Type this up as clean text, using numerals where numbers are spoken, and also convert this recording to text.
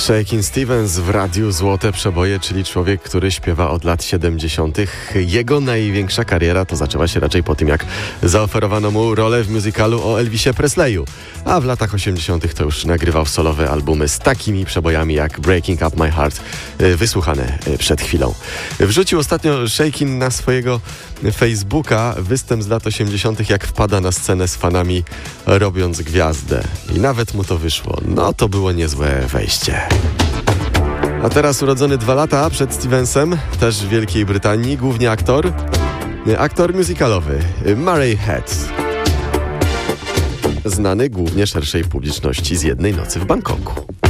Shakin' Stevens w radiu Złote Przeboje, czyli człowiek, który śpiewa od lat 70. Jego największa kariera to zaczęła się raczej po tym, jak zaoferowano mu rolę w musicalu o Elvisie Presleyu, a w latach 80. to już nagrywał solowe albumy z takimi przebojami jak Breaking Up My Heart, wysłuchane przed chwilą. Wrzucił ostatnio Shakin' na swojego Facebooka występ z lat 80., jak wpada na scenę z fanami, robiąc gwiazdę. I nawet mu to wyszło. No to było niezłe wejście. A teraz urodzony 2 lata przed Stevensem, też w Wielkiej Brytanii, głównie aktor musicalowy Murray Head. Znany głównie szerszej publiczności z Jednej nocy w Bangkoku.